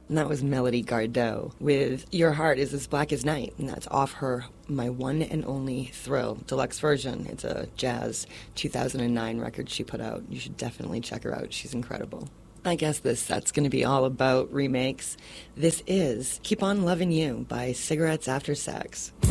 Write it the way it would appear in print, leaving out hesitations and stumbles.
And that was Melody Gardot with Your Heart is as Black as Night, and that's off her My One and Only Thrill deluxe version. It's a jazz 2009 record she put out. You should definitely check her out. She's incredible. I guess this set's going to be all about remakes. This is Keep On Loving You by Cigarettes After Sex.